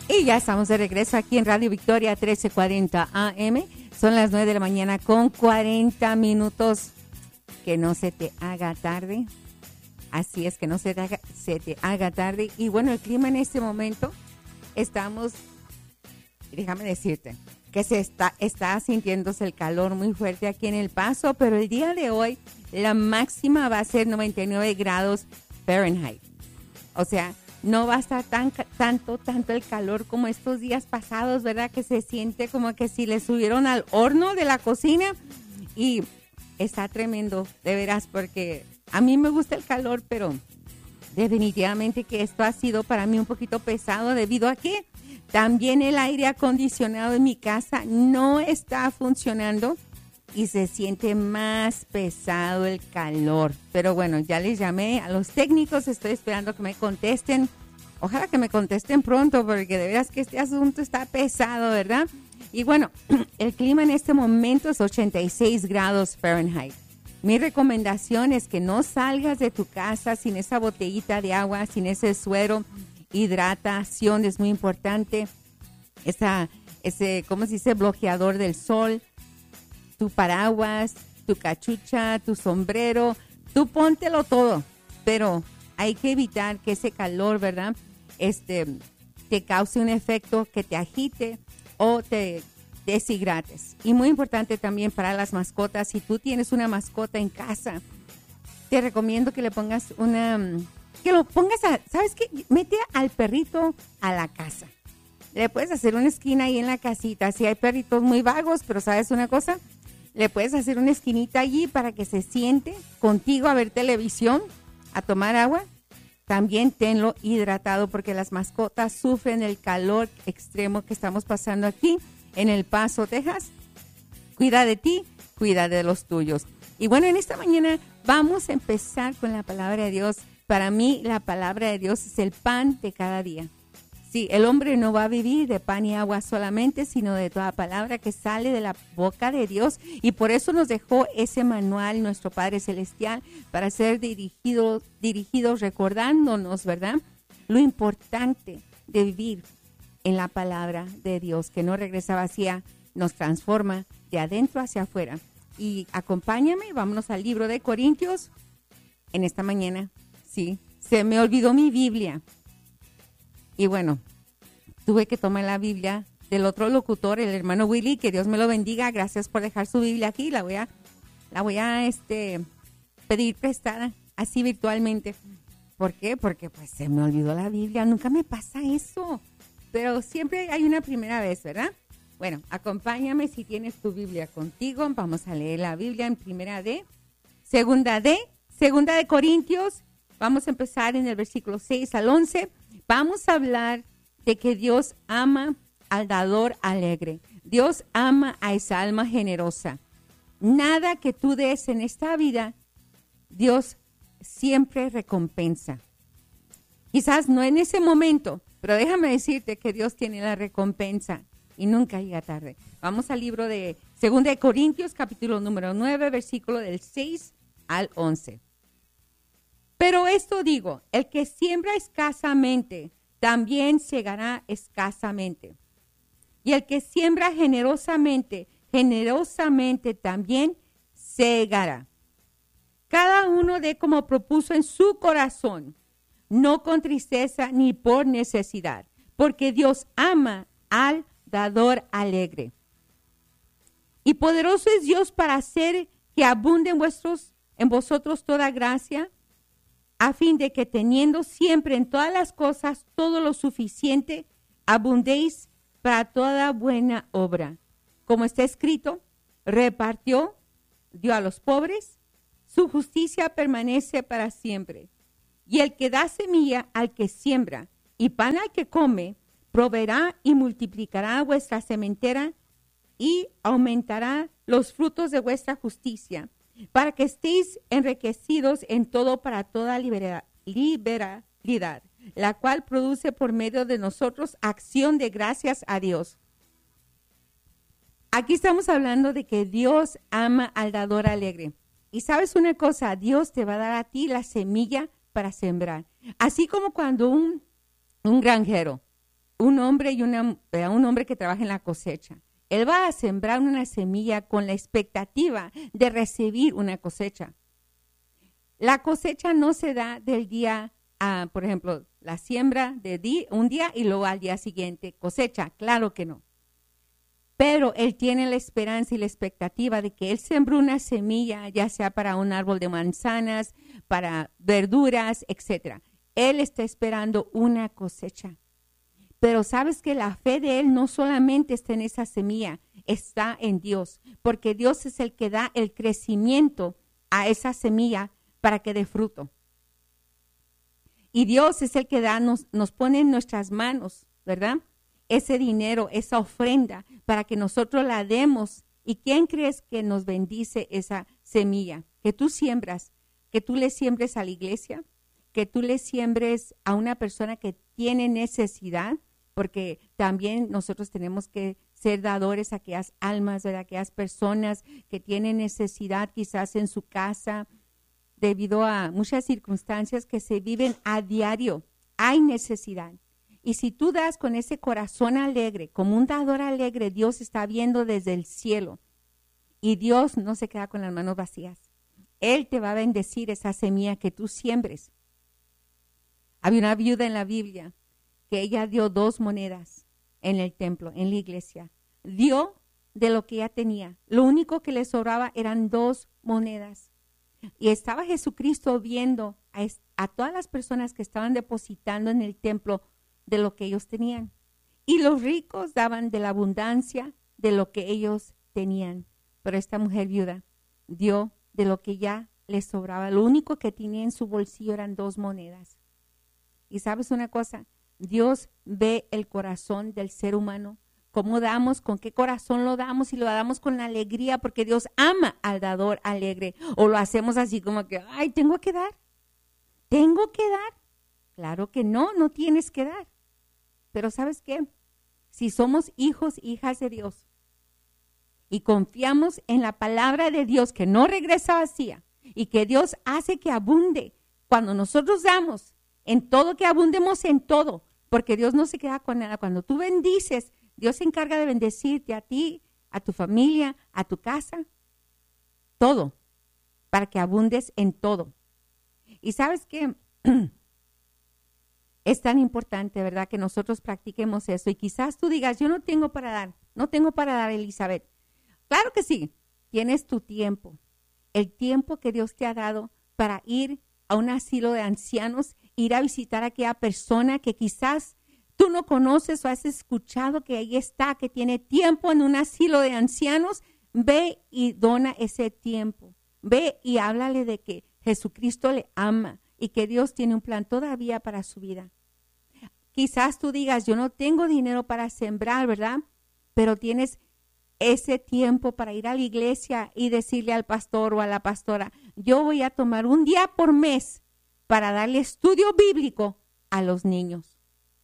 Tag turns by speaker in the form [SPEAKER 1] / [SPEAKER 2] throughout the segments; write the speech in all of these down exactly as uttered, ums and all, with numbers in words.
[SPEAKER 1] Y ya estamos de regreso aquí en Radio Victoria trece cuarenta A M. Son las nueve de la mañana con cuarenta minutos. Que no se te haga tarde. Así es, que no se te haga, se te haga tarde. Y bueno, el clima en este momento, estamos, déjame decirte, que se está, está sintiéndose el calor muy fuerte aquí en El Paso, pero el día de hoy la máxima va a ser noventa y nueve grados Fahrenheit. O sea, no va a estar tan, tanto, tanto el calor como estos días pasados, ¿verdad? Que se siente como que si le subieron al horno de la cocina. Y está tremendo, de veras, porque a mí me gusta el calor, pero definitivamente que esto ha sido para mí un poquito pesado debido a que también el aire acondicionado en mi casa no está funcionando y se siente más pesado el calor. Pero bueno, ya les llamé a los técnicos, estoy esperando que me contesten. Ojalá que me contesten pronto porque de veras que este asunto está pesado, ¿verdad? Y bueno, el clima en este momento es ochenta y seis grados Fahrenheit. Mi recomendación es que no salgas de tu casa sin esa botellita de agua, sin ese suero. Hidratación es muy importante. Esa, ese, ¿cómo se dice? Bloqueador del sol. Tu paraguas, tu cachucha, tu sombrero. Tú póntelo todo. Pero hay que evitar que ese calor, ¿verdad? Este, te cause un efecto que te agite o te deshidrates. Y muy importante también para las mascotas. Si tú tienes una mascota en casa, te recomiendo que le pongas una... que lo pongas a, ¿sabes qué? Mete al perrito a la casa. Le puedes hacer una esquina ahí en la casita. Si hay perritos muy vagos, pero ¿sabes una cosa? Le puedes hacer una esquinita allí para que se siente contigo a ver televisión, a tomar agua. También tenlo hidratado porque las mascotas sufren el calor extremo que estamos pasando aquí en El Paso, Texas. Cuida de ti, cuida de los tuyos. Y bueno, en esta mañana vamos a empezar con la palabra de Dios. Para mí, la palabra de Dios es el pan de cada día. Sí, el hombre no va a vivir de pan y agua solamente, sino de toda palabra que sale de la boca de Dios. Y por eso nos dejó ese manual, nuestro Padre Celestial, para ser dirigidos, dirigidos recordándonos, ¿verdad? Lo importante de vivir en la palabra de Dios, que no regresa vacía, nos transforma de adentro hacia afuera. Y acompáñame, vámonos al libro de Corintios en esta mañana. Sí, se me olvidó mi Biblia. Y bueno, tuve que tomar la Biblia del otro locutor, el hermano Willy, que Dios me lo bendiga. Gracias por dejar su Biblia aquí. La voy a, la voy a este, pedir prestada, así virtualmente. ¿Por qué? Porque pues se me olvidó la Biblia. Nunca me pasa eso. Pero siempre hay una primera vez, ¿verdad? Bueno, acompáñame si tienes tu Biblia contigo. Vamos a leer la Biblia en primera de, segunda de, segunda de Corintios. Vamos a empezar en el versículo seis al once. Vamos a hablar de que Dios ama al dador alegre. Dios ama a esa alma generosa. Nada que tú des en esta vida, Dios siempre recompensa. Quizás no en ese momento, pero déjame decirte que Dios tiene la recompensa y nunca llega tarde. Vamos al libro de segunda de Corintios, capítulo número nueve, versículo del seis al once. Pero esto digo, el que siembra escasamente, también segará escasamente. Y el que siembra generosamente, generosamente también segará. Cada uno dé como propuso en su corazón, no con tristeza ni por necesidad, porque Dios ama al dador alegre. Y poderoso es Dios para hacer que abunde en, vuestros, en vosotros toda gracia, a fin de que teniendo siempre en todas las cosas todo lo suficiente, abundéis para toda buena obra. Como está escrito, repartió, dio a los pobres, su justicia permanece para siempre. Y el que da semilla al que siembra y pan al que come, proveerá y multiplicará vuestra sementera y aumentará los frutos de vuestra justicia, para que estéis enriquecidos en todo para toda libera, liberalidad, la cual produce por medio de nosotros acción de gracias a Dios. Aquí estamos hablando de que Dios ama al dador alegre. Y sabes una cosa, Dios te va a dar a ti la semilla para sembrar. Así como cuando un, un granjero un hombre y una, eh, un hombre que trabaja en la cosecha. Él va a sembrar una semilla con la expectativa de recibir una cosecha. La cosecha no se da del día a, por ejemplo, la siembra de di, un día y luego al día siguiente cosecha. Claro que no. Pero él tiene la esperanza y la expectativa de que él sembró una semilla, ya sea para un árbol de manzanas, para verduras, etcétera. Él está esperando una cosecha. Pero sabes que la fe de él no solamente está en esa semilla, está en Dios, porque Dios es el que da el crecimiento a esa semilla para que dé fruto. Y Dios es el que da, nos, nos pone en nuestras manos, ¿verdad? Ese dinero, esa ofrenda, para que nosotros la demos. ¿Y quién crees que nos bendice esa semilla? Que tú siembras, que tú le siembres a la iglesia, que tú le siembres a una persona que tiene necesidad, porque también nosotros tenemos que ser dadores a aquellas almas, de aquellas personas que tienen necesidad quizás en su casa, debido a muchas circunstancias que se viven a diario. Hay necesidad. Y si tú das con ese corazón alegre, como un dador alegre, Dios está viendo desde el cielo. Y Dios no se queda con las manos vacías. Él te va a bendecir esa semilla que tú siembres. Había una viuda en la Biblia que ella dio dos monedas en el templo, en la iglesia. Dio de lo que ella tenía. Lo único que le sobraba eran dos monedas. Y estaba Jesucristo viendo a, a todas las personas que estaban depositando en el templo de lo que ellos tenían. Y los ricos daban de la abundancia de lo que ellos tenían. Pero esta mujer viuda dio de lo que ya le sobraba. Lo único que tenía en su bolsillo eran dos monedas. Y sabes una cosa, Dios ve el corazón del ser humano. ¿Cómo damos? ¿Con qué corazón lo damos? Y lo damos con alegría, porque Dios ama al dador alegre. O lo hacemos así como que, ay, tengo que dar. ¿Tengo que dar? Claro que no, no tienes que dar. Pero ¿sabes qué? Si somos hijos, hijas de Dios, y confiamos en la palabra de Dios que no regresa vacía, y que Dios hace que abunde, cuando nosotros damos, en todo, que abundemos en todo, porque Dios no se queda con nada. Cuando tú bendices, Dios se encarga de bendecirte a ti, a tu familia, a tu casa, todo, para que abundes en todo. Y sabes qué, es tan importante, ¿verdad?, que nosotros practiquemos eso. Y quizás tú digas, yo no tengo para dar, no tengo para dar, Elizabeth. Claro que sí, tienes tu tiempo, el tiempo que Dios te ha dado para ir a un asilo de ancianos, ir a visitar a aquella persona que quizás tú no conoces o has escuchado que ahí está, que tiene tiempo en un asilo de ancianos. Ve y dona ese tiempo. Ve y háblale de que Jesucristo le ama y que Dios tiene un plan todavía para su vida. Quizás tú digas, yo no tengo dinero para sembrar, ¿verdad? Pero tienes ese tiempo para ir a la iglesia y decirle al pastor o a la pastora, yo voy a tomar un día por mes para darle estudio bíblico a los niños.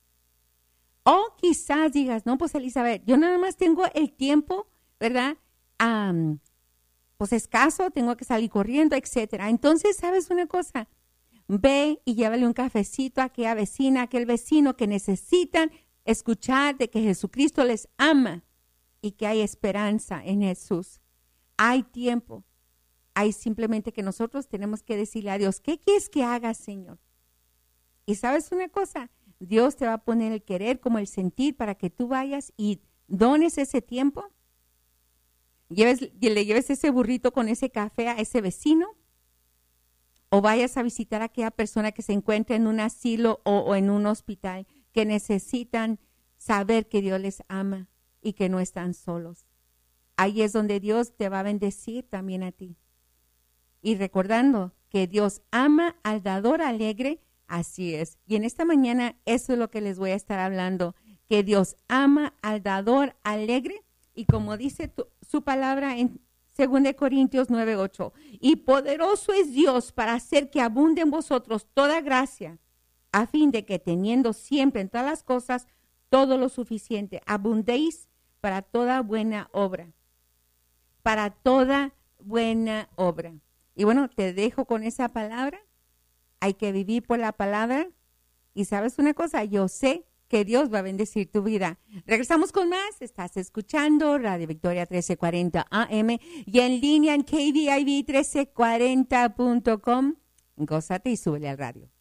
[SPEAKER 1] O quizás digas, no, pues Elizabeth, yo nada más tengo el tiempo, ¿verdad? Um, pues escaso, tengo que salir corriendo, etcétera. Entonces, ¿sabes una cosa? Ve y llévale un cafecito a aquella vecina, a aquel vecino que necesitan escuchar de que Jesucristo les ama y que hay esperanza en Jesús. Hay tiempo. Hay simplemente que nosotros tenemos que decirle a Dios, ¿qué quieres que haga, Señor? Y ¿sabes una cosa? Dios te va a poner el querer como el sentir para que tú vayas y dones ese tiempo. Lleves, le lleves ese burrito con ese café a ese vecino. O vayas a visitar a aquella persona que se encuentra en un asilo o, o en un hospital, que necesitan saber que Dios les ama y que no están solos. Ahí es donde Dios te va a bendecir también a ti. Y recordando que Dios ama al dador alegre, así es. Y en esta mañana eso es lo que les voy a estar hablando, que Dios ama al dador alegre. Y como dice tu, su palabra en segunda de Corintios nueve, ocho, y poderoso es Dios para hacer que abunde en vosotros toda gracia, a fin de que teniendo siempre en todas las cosas todo lo suficiente, abundéis para toda buena obra. Para toda buena obra. Y bueno, te dejo con esa palabra. Hay que vivir por la palabra. Y sabes una cosa, yo sé que Dios va a bendecir tu vida. Regresamos con más. Estás escuchando Radio Victoria trece cuarenta A M y en línea en K V I V trece cuarenta punto com. Gózate y súbele al radio.